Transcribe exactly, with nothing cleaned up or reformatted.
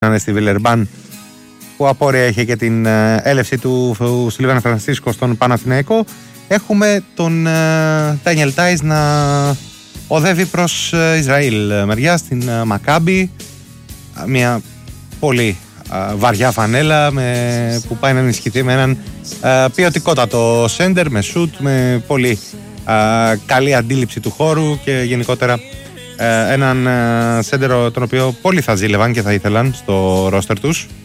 είναι στη Βιλερμπάν, που απόρρια είχε και την έλευση του Σιλβάνο Φρανσίσκο στον Παναθηναϊκό. Έχουμε τον Ντάνιελ Τάις να οδεύει προς Ισραήλ μεριά, στην Μακάμπι, μια πολύ βαριά φανέλα με, που πάει να ενισχυθεί με έναν ποιοτικότατο σέντερ, με σουτ, με πολύ καλή αντίληψη του χώρου και γενικότερα έναν σέντερο τον οποίο πολύ θα ζήλευαν και θα ήθελαν στο ρόστερ τους.